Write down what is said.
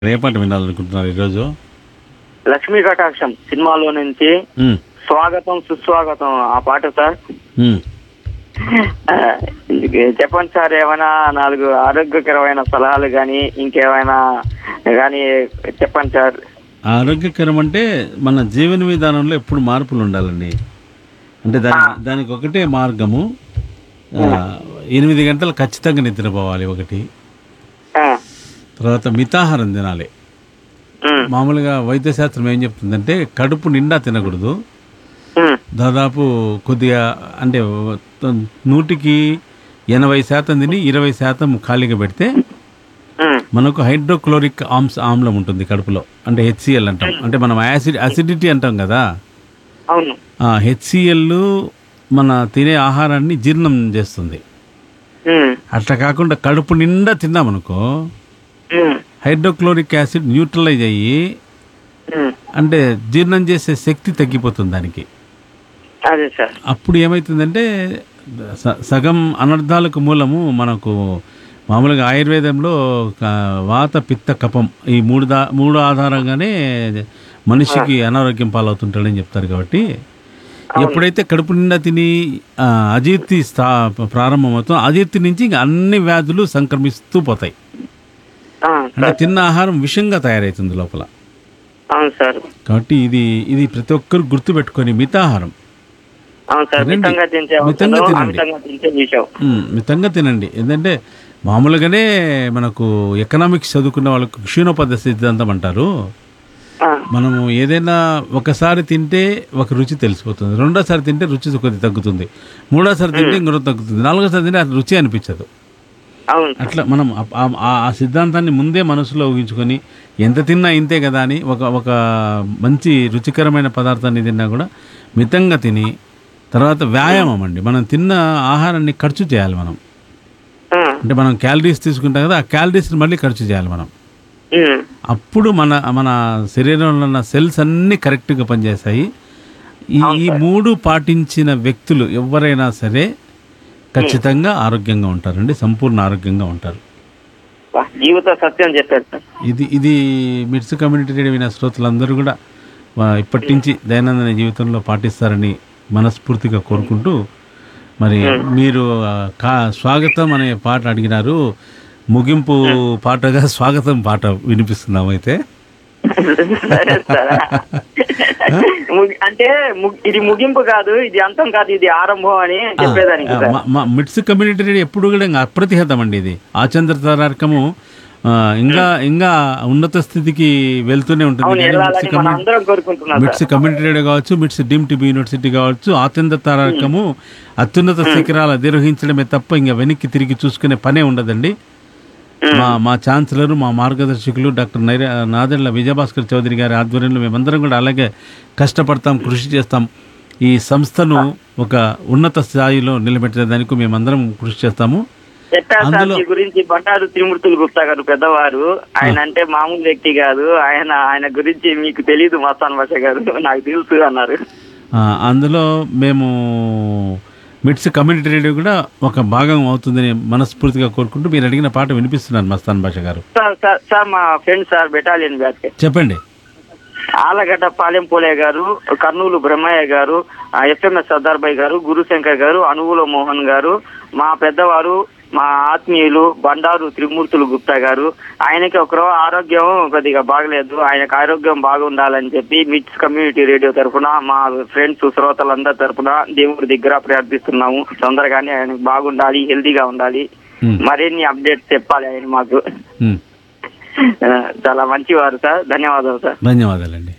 ఏ పాట వినాలనుకుంటున్నారు ఈరోజు? లక్ష్మీ కటాక్షం సినిమాలో నుంచి స్వాగతం సుస్వాగతం ఆ పాట సార్. ఆ, చెప్పండి సార్, ఏమైనా 4 ఆరోగ్యకరమైన సలహాలు కానీ ఇంకేమైనా కానీ చెప్పండి సార్. ఆరోగ్యకరం అంటే మన జీవన విధానంలో ఎప్పుడు మార్పులు ఉండాలండి. అంటే దానికి ఒకటే మార్గము. 8 గంటలు ఖచ్చితంగా నిద్రపోవాలి ఒకటి. ఆ, తర్వాత మితాహారం తినాలి. ఉమ్, మామూలుగా వైద్యశాస్త్రం ఏం చెప్తుందంటే కడుపు నిండా తినకూడదు. ఉమ్, దాదాపు కొద్దిగా అంటే 100% తిని 20% ఖాళీగా పెడితే ఉమ్, మనకు హైడ్రోక్లోరిక్ ఆమ్లం ఉంటుంది కడుపులో. అంటే HCl అంటాం. అంటే మనం అసిడిటీ అంటాం కదా. అవును. HCl మన తినే ఆహారాన్ని జీర్ణం చేస్తుంది. ఉమ్, అట్లా కాకుండా కడుపు నిండా తిన్నామనుకో ఉమ్, హైడ్రోక్లోరిక్ యాసిడ్ న్యూట్రలైజ్ అయ్యి ఉమ్, అంటే జీర్ణం చేసే శక్తి తగ్గిపోతుంది దానికి. అదే సార్. అప్పుడు ఏమవుతుందంటే సగం అనర్థాలకు మూలము మనకు మామూలుగా ఆయుర్వేదంలో వాత పిత్త కఫం ఈ మూడు ఆధారంగానే మనిషికి అనారోగ్యం పాలవుతుంటాడని చెప్తారు. కాబట్టి ఎప్పుడైతే కడుపు నిండా తిని అజీర్తి ప్రారంభమవుతుందో అజీర్తి నుంచి ఇంకా అన్ని వ్యాధులు సంక్రమిస్తూ పోతాయి. ఆ, అంటే సార్. తిన్న ఆహారం విషంగా తయారవుతుంది లోపల. అవును సార్. కాబట్టి ఇది ప్రతి ఒక్కరు గుర్తుపెట్టుకొని మితాహారం అవును సార్. తినండి. మితంగా తింటే మితంగా ఔషధం, తినండి. అమితంగా తింటే విషం. మితంగా తినండి. ఏంటంటే మామూలుగానే మనకు ఎకనామిక్స్ చదువుకున్న వాళ్ళకు క్షీణోపద సిద్ధాంతం అంటారు. ఆ, మనము ఏదైనా ఒకసారి తింటే ఒక రుచి తెలిసిపోతుంది, రెండోసారి తింటే రుచి కొద్ది తగ్గుతుంది, మూడోసారి తింటే ఇంకొక తగ్గుతుంది, నాలుగోసారి తింటే అది రుచి అనిపించదు. అవును. అట్లా మనం ఆ సిద్ధాంతాన్ని ముందే మనసులో ఊహించుకొని ఎంత తిన్నా ఇంతే కదా అని ఒక మంచి రుచికరమైన పదార్థాన్ని తిన్నా కూడా మితంగా తిని తర్వాత వ్యాయామం అండి. మనం తిన్న ఆహారాన్ని ఖర్చు చేయాలి మనం. ఆ, అంటే మనం క్యాలరీస్ తీసుకుంటాం కదా, ఆ క్యాలరీస్ని మళ్ళీ ఖర్చు చేయాలి మనం. ఉమ్, అప్పుడు మన శరీరంలో ఉన్న సెల్స్ అన్నీ కరెక్ట్గా పనిచేస్తాయి. ఈ 3 పాటించిన వ్యక్తులు ఎవరైనా సరే ఖచ్చితంగా ఆరోగ్యంగా ఉంటారండి, సంపూర్ణ ఆరోగ్యంగా ఉంటారు. వా, జీవిత సత్యం చెప్పారు సార్. ఇది మిట్స్ కమ్యూనిటీ రేడియో వినే శ్రోతలందరూ కూడా ఇప్పటి నుంచి దైనందిన జీవితంలో పాటిస్తారని మనస్ఫూర్తిగా కోరుకుంటూ, మరి మీరు స్వాగతం అనే పాట అడిగినారు. ముగింపు పాటగా స్వాగతం పాట వినిపిస్తున్నాం. అయితే సరే సార్. అంటే ఇది ముగింపు కాదు, ఇది అంతం కాదు, ఇది ఆరంభం అని చెప్పేదానికి సార్. మా మిట్స్ కమ్యూనిటీ రేడియో ఎప్పుడు కూడా ఇంకా అప్రతిహతం అండి. ఇది ఆచంద్ర తారకము ఇంకా ఉన్నత స్థితికి వెళ్తూనే ఉంటుంది. అవును, కానీ వెళ్ళాలని మనం అందరం కోరుకుంటున్నాం మిట్స్ సార్. కమ్యూనిటీ రేడియో కావచ్చు, మిట్స్ డీమ్ టీబీ యూనివర్సిటీ కావచ్చు, ఆచంద్ర తారకము అత్యున్నత శిఖరాలు అధిరోహించడమే తప్ప ఇంకా వెనక్కి తిరిగి చూసుకునే పనే ఉండదండి. మా ఛాన్సలర్, మా మార్గదర్శకులు డాక్టర్ నాదెళ్ల విజయభాస్కర్ చౌదరి గారి ఆధ్వర్యంలో మేమందరం కూడా అలాగే కష్టపడతాం, కృషి చేస్తాం. ఈ సంస్థను ఒక ఉన్నత స్థాయిలో నిలబెట్టేదానికి మేమందరం కృషి చేస్తాము. చెప్పారు సార్ మీ గురించి. బండారు త్రిమూర్తులు గుప్తా గారు పెద్దవారు. ఆయన అంటే మామూలు వ్యక్తి కాదు. ఆయన గురించి మీకు తెలీదు మస్తాన్ భాష గారు, నాకు తెలుసు అన్నారు. అందులో మేము మిట్స్ కమ్యూనిటీ రేడియో కూడా ఒక భాగం అవుతుందని మనస్ఫూర్తిగా కోరుకుంటూ మీరు అడిగిన పాట వినిపిస్తున్నాను మస్తాన్ భాష గారు. సార్ మా ఫ్రెండ్ సార్ బెటాలియన్ బ్యాచ్ చెప్పండి. ఆలగడ్డ పాలెం పోలే గారు, కర్నూలు బ్రహ్మయ్య గారు, FMS సర్దార్బాయ్ గారు, గురుశంకర్ గారు, అనువుల మోహన్ గారు, మా పెద్దవారు, మా ఆత్మీయులు బండారు త్రిమూర్తులు గుప్తా గారు. ఆయనకి ఒకరో ఆరోగ్యం కొద్దిగా బాగలేదు. ఆయనకు ఆరోగ్యం బాగుండాలని చెప్పి మిట్స్ కమ్యూనిటీ రేడియో తరఫున మా ఫ్రెండ్స్ శ్రోతలందరి తరఫున దేవుడి దగ్గర ప్రార్థిస్తున్నాము. తొందరగానే ఆయనకు బాగుండాలి, హెల్తీగా ఉండాలి, మరిన్ని అప్డేట్స్ చెప్పాలి ఆయన మాకు. చాలా మంచివారు సార్. ధన్యవాదాలు సార్. ధన్యవాదాలండి.